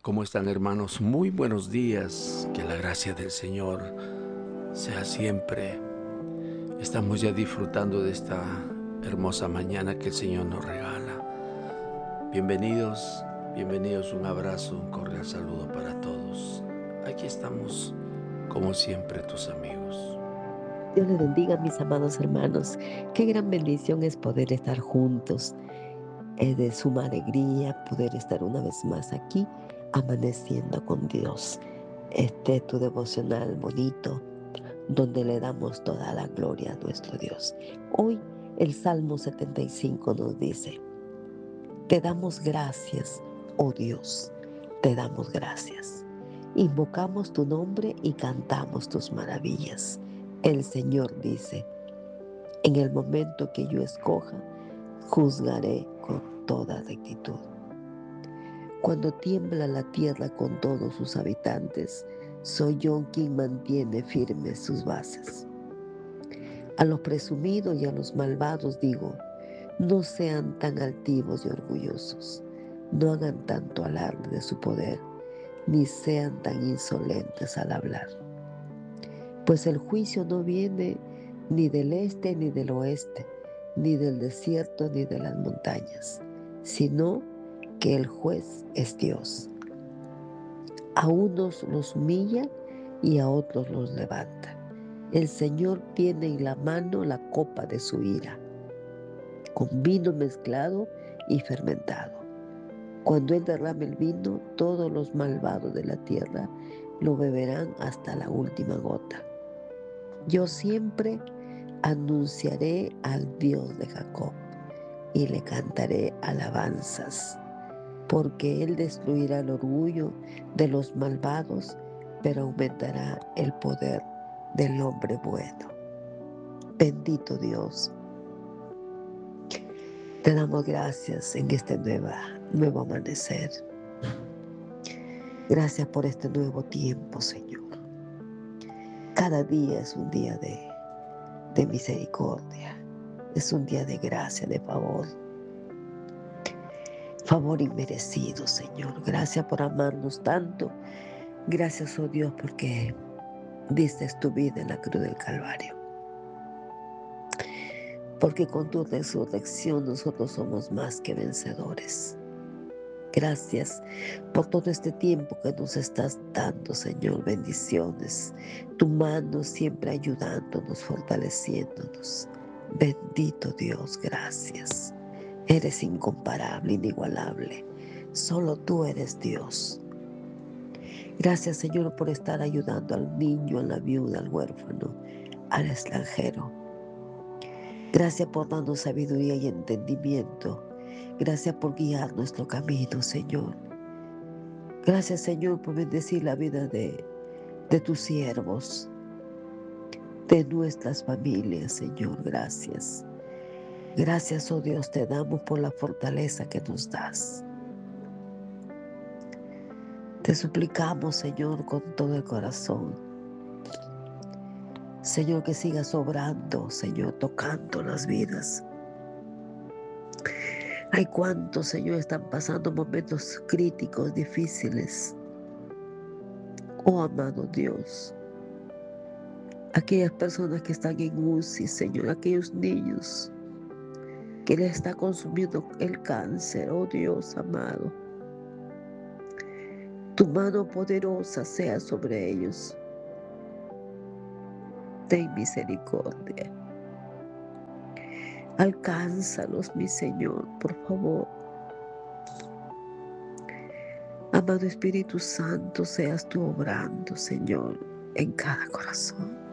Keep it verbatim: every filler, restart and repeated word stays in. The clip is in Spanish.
¿Cómo están, hermanos? Muy buenos días. Que la gracia del Señor sea siempre. Estamos ya disfrutando de esta hermosa mañana que el Señor nos regala. Bienvenidos, bienvenidos. Un abrazo, un cordial saludo para todos. Aquí estamos, como siempre, tus amigos. Dios les bendiga, mis amados hermanos. Qué gran bendición es poder estar juntos. Es de suma alegría poder estar una vez más aquí, amaneciendo con Dios. Este es tu devocional bonito, donde le damos toda la gloria a nuestro Dios. Hoy el Salmo setenta y cinco nos dice: Te damos gracias, oh Dios, te damos gracias. Invocamos tu nombre y cantamos tus maravillas. El Señor dice: En el momento que yo escoja, juzgaré con toda rectitud. Cuando tiembla la tierra con todos sus habitantes, soy yo quien mantiene firmes sus bases. A los presumidos y a los malvados digo: no sean tan altivos y orgullosos, no hagan tanto alarde de su poder, ni sean tan insolentes al hablar. Pues el juicio no viene ni del este ni del oeste, ni del desierto ni de las montañas, sino que el juez es Dios. A unos los humilla y a otros los levanta. El Señor tiene en la mano la copa de su ira, con vino mezclado y fermentado. Cuando Él derrame el vino, todos los malvados de la tierra lo beberán hasta la última gota. Yo siempre anunciaré al Dios de Jacob y le cantaré alabanzas, porque Él destruirá el orgullo de los malvados, pero aumentará el poder del hombre bueno. Bendito Dios, te damos gracias en este nueva, nuevo amanecer. Gracias por este nuevo tiempo, Señor. Cada día es un día de, de misericordia, es un día de gracia, de favor. Favor inmerecido, Señor. Gracias por amarnos tanto. Gracias, oh Dios, porque diste tu vida en la cruz del Calvario. Porque con tu resurrección nosotros somos más que vencedores. Gracias por todo este tiempo que nos estás dando, Señor. Bendiciones. Tu mano siempre ayudándonos, fortaleciéndonos. Bendito Dios, gracias. Eres incomparable, inigualable. Solo tú eres Dios. Gracias, Señor, por estar ayudando al niño, a la viuda, al huérfano, al extranjero. Gracias por darnos sabiduría y entendimiento. Gracias por guiar nuestro camino, Señor. Gracias, Señor, por bendecir la vida de, de tus siervos, de nuestras familias, Señor. Gracias. Gracias, oh Dios, te damos por la fortaleza que nos das. Te suplicamos, Señor, con todo el corazón. Señor, que sigas obrando, Señor, tocando las vidas. Hay cuantos, Señor, están pasando momentos críticos, difíciles. Oh, amado Dios. Aquellas personas que están en U C I, Señor, aquellos niños que les está consumiendo el cáncer, oh Dios amado. Tu mano poderosa sea sobre ellos. Ten misericordia. Alcánzalos, mi Señor, por favor. Amado Espíritu Santo, seas tú obrando, Señor, en cada corazón.